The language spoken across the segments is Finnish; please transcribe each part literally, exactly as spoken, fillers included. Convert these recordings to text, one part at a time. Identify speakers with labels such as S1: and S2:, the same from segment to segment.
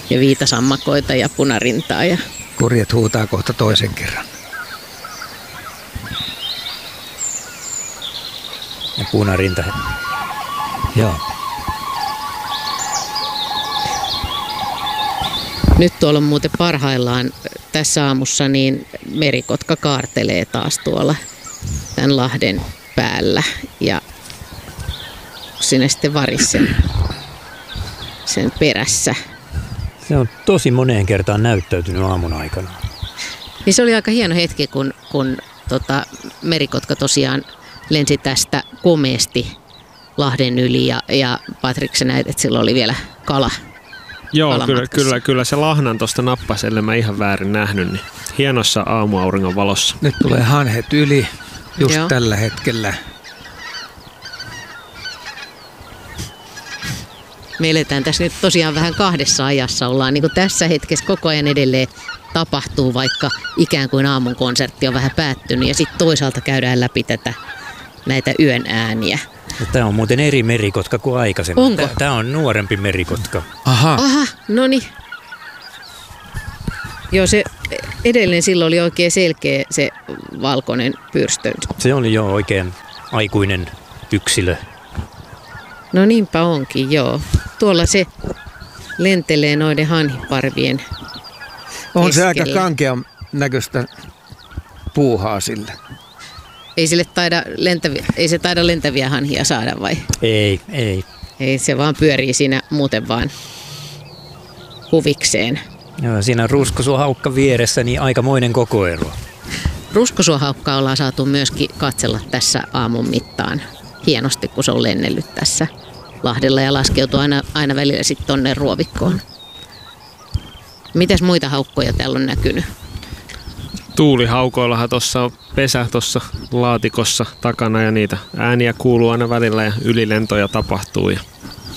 S1: ja viitasammakoita ja punarintaa. Ja...
S2: Kurjet huutaa kohta toisen kerran.
S3: Ja punarinta. Joo.
S1: Nyt tuolla on muuten parhaillaan tässä aamussa niin merikotka kaartelee taas tuolla tämän lahden päällä ja sinne sitten varis sen, sen perässä.
S3: Se on tosi moneen kertaan näyttäytynyt aamun aikana.
S1: Niin se oli aika hieno hetki, kun, kun tota, merikotka tosiaan lensi tästä komeasti lahden yli ja, ja Patrik, sä näit, että sillä oli vielä kala.
S4: Joo, kyllä, kyllä, kyllä se lahnan tuosta nappasi, ellei mä ihan väärin nähnyt, niin hienossa aamuauringon valossa.
S2: Nyt tulee hanhet yli just
S1: Joo.
S2: tällä hetkellä.
S1: Me eletään tässä nyt tosiaan vähän kahdessa ajassa. Ollaan niin kuin tässä hetkessä koko ajan edelleen tapahtuu, vaikka ikään kuin aamun konsertti on vähän päättynyt. Ja sitten toisaalta käydään läpi tätä, näitä yön ääniä.
S3: Tämä on muuten eri merikotka kuin aikaisemmin.
S1: Onko?
S3: Tämä on nuorempi merikotka.
S2: Aha.
S1: Aha, no niin. Joo, se edelleen silloin oli oikein selkeä se valkoinen pyrstö.
S3: Se oli jo oikein aikuinen yksilö.
S1: No niinpä onkin, joo. Tuolla se lentelee noiden hanhiparvien
S2: On se aika
S1: keskellä.
S2: kankean näköistä puuhaa sille.
S1: Ei, sille taida lentäviä, ei se taida lentäviä hanhia saada vai?
S3: Ei, ei.
S1: Ei, se vaan pyörii siinä muuten vaan huvikseen.
S3: Joo, siinä on ruskosuohaukka vieressä, niin aikamoinen kokoero.
S1: Ruskosuohaukkaa ollaan saatu myöskin katsella tässä aamun mittaan hienosti, kun se on lennellyt tässä lahdella ja laskeutuu aina, aina välillä sitten tonne ruovikkoon. Mitäs muita haukkoja täällä on näkynyt?
S4: Tuulihaukoillahan tuossa on pesä tuossa laatikossa takana ja niitä ääniä kuuluu aina välillä ja ylilentoja tapahtuu. Ja,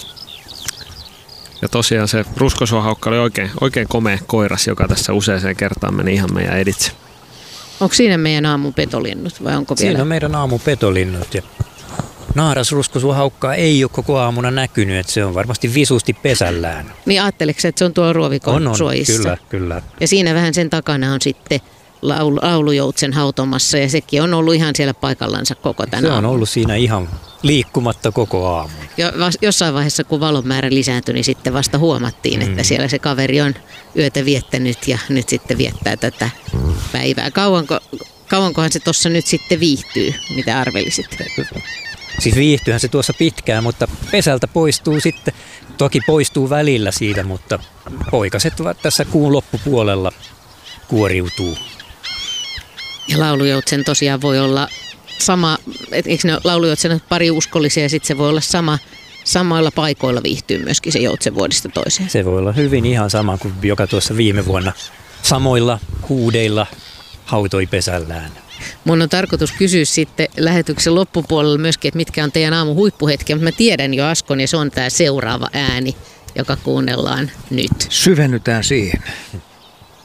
S4: ja tosiaan se ruskosuohaukka oli oikein, oikein komea koiras, joka tässä useaseen kertaan meni ihan meidän editse.
S1: Onko siinä meidän aamun petolinnut vai onko vielä?
S3: Siinä on meidän aamupetolinnut ja naarasruskosuohaukkaa ei ole koko aamuna näkynyt, että se on varmasti visusti pesällään.
S1: Niin ajatteleeko, että se on tuolla ruovikon
S3: On, on,
S1: suojissa?
S3: kyllä, kyllä.
S1: Ja siinä vähän sen takana on sitten laulu, laulujoutsen hautomassa ja sekin on ollut ihan siellä paikallansa koko tänä
S3: Se on
S1: aamuna.
S3: ollut siinä ihan liikkumatta koko aamun.
S1: Jo, vas, jossain vaiheessa, kun valon määrä lisääntyi, niin sitten vasta huomattiin,
S3: Mm.
S1: että siellä se kaveri on yötä viettänyt ja nyt sitten viettää tätä päivää. Kauanko, kauankohan se tuossa nyt sitten viihtyy, mitä arvelisit?
S3: Siis viihtyyhän se tuossa pitkään, mutta pesältä poistuu sitten, toki poistuu välillä siitä, mutta poikaset tässä kuun loppupuolella kuoriutuu.
S1: Ja laulujoutsen tosiaan voi olla sama, et, eikö ne laulujoutsen ole pari uskollisia ja sitten se voi olla sama, samoilla paikoilla viihtyy myöskin se joutsen vuodesta toiseen.
S3: Se voi olla hyvin ihan sama kuin joka tuossa viime vuonna samoilla huudeilla hautoi pesällään.
S1: Mun on tarkoitus kysyä sitten lähetyksen loppupuolella myöskin, että mitkä on teidän aamun huippuhetkiä, mutta mä tiedän jo Askon ja se on tämä seuraava ääni, joka kuunnellaan nyt.
S2: Syvennytään siihen.